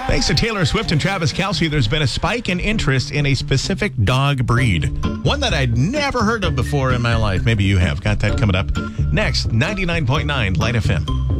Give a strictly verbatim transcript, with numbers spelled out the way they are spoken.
Thanks to Taylor Swift and Travis Kelce, there's been a spike in interest in a specific dog breed. One that I'd never heard of before in my life. Maybe you have. Got that coming up next. ninety-nine point nine Light F M.